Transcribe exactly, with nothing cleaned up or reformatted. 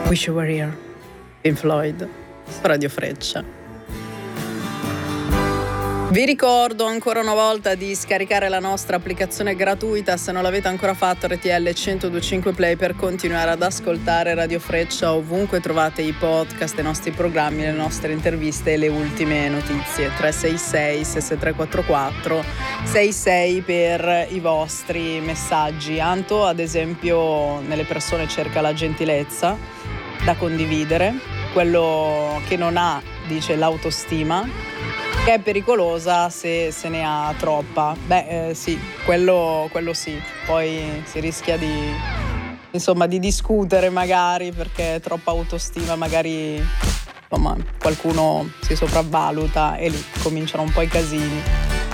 Wish You Were Here, Pink Floyd, su Radio Freccia. Vi ricordo ancora una volta di scaricare la nostra applicazione gratuita se non l'avete ancora fatto, R T L centodue e cinque Play, per continuare ad ascoltare Radio Freccia ovunque trovate i podcast, i nostri programmi, le nostre interviste e le ultime notizie. tre sei sei sei sei tre quattro quattro sei sei per i vostri messaggi. Anto, ad esempio, nelle persone cerca la gentilezza da condividere, quello che non ha, dice, l'autostima, che è pericolosa se se ne ha troppa. Beh, eh, sì, quello, quello sì. Poi si rischia di, insomma, di discutere magari, perché troppa autostima magari, insomma, qualcuno si sopravvaluta e lì cominciano un po' i casini.